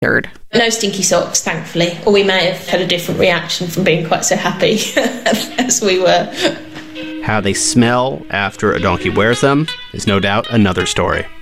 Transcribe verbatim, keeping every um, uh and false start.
Third. No stinky socks, thankfully. Or we may have had a different reaction from being quite so happy as we were. How they smell after a donkey wears them is no doubt another story.